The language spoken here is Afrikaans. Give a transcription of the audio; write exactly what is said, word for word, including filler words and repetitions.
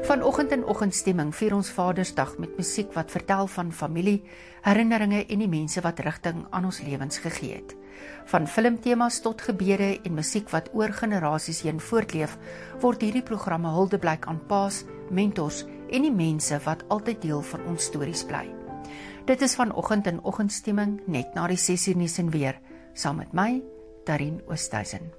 Vanoggend in Oggendstemming vier ons Vadersdag met musiek wat vertel van familie, herinneringe en die mense wat rigting aan ons lewens gegee het. Van filmtemas tot gebede en musiek wat oor generasies heen voortleef, word hierdie programme huldeblyk aan paas, mentors en die mense wat altyd deel van ons stories bly. Dit is vanoggend in Oggendstemming net na die ses uur nuus en weer, saam met my, Darien Oosthuizen.